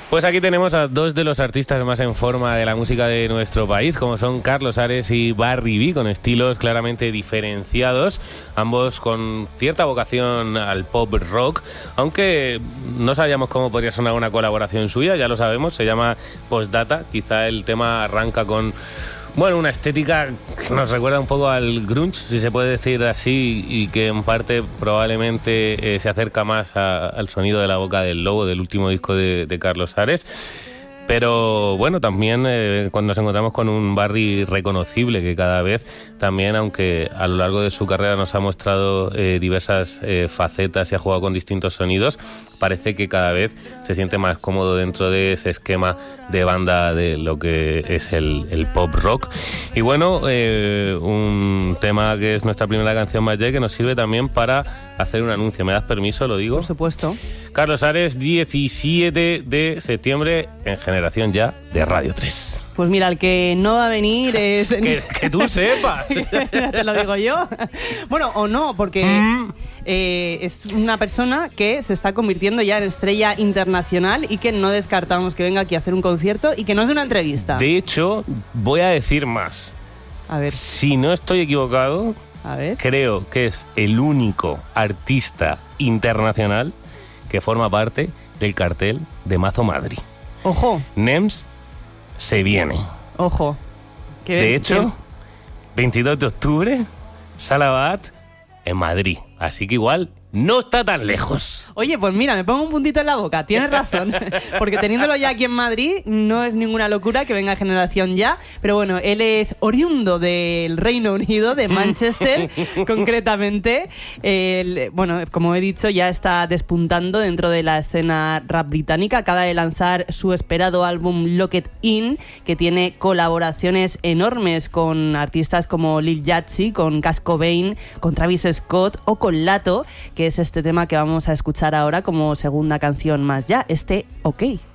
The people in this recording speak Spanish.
Pues aquí tenemos a dos de los artistas más en forma de la música de nuestro país, como son Carlos Ares y Barry B, con estilos claramente diferenciados, ambos con cierta vocación al pop rock, aunque no sabíamos cómo podría sonar una colaboración suya, ya lo sabemos, se llama Postdata, quizá el tema arranca con... bueno, una estética que nos recuerda un poco al grunge, si se puede decir así, y que en parte probablemente se acerca más al sonido de La Boca del Lobo, del último disco de Carlos Ares. Pero bueno, también cuando nos encontramos con un Barry reconocible que cada vez también, aunque a lo largo de su carrera nos ha mostrado diversas facetas y ha jugado con distintos sonidos, parece que cada vez se siente más cómodo dentro de ese esquema de banda de lo que es el pop rock. Y bueno, un tema que es nuestra primera canción más que nos sirve también para hacer un anuncio. ¿Me das permiso? Lo digo. Por supuesto. Carlos Ares, 17 de septiembre en Generación Ya de Radio 3. Pues mira, el que no va a venir es... que tú sepas. Te lo digo yo. Bueno, o no, porque es una persona que se está convirtiendo ya en estrella internacional y que no descartamos que venga aquí a hacer un concierto y que no es una entrevista. De hecho, voy a decir más. A ver. Si no estoy equivocado, A ver. creo que es el único artista internacional que forma parte del cartel de Mazo Madrid. Ojo. NEMS se viene. Ojo. De hecho, 22 de octubre, Sala Bat en Madrid. Así que igual no está tan lejos. Oye, pues mira, me pongo un puntito en la boca. Tienes razón. Porque teniéndolo ya aquí en Madrid, no es ninguna locura que venga Generación Ya. Pero bueno, él es oriundo del Reino Unido, de Manchester, concretamente. Bueno, como he dicho, ya está despuntando dentro de la escena rap británica. Acaba de lanzar su esperado álbum Lock It In, que tiene colaboraciones enormes con artistas como Lil Yachty, con Cash Cobain, con Travis Scott o con Lato, que es este tema que vamos a escuchar ahora como segunda canción más ya, OK.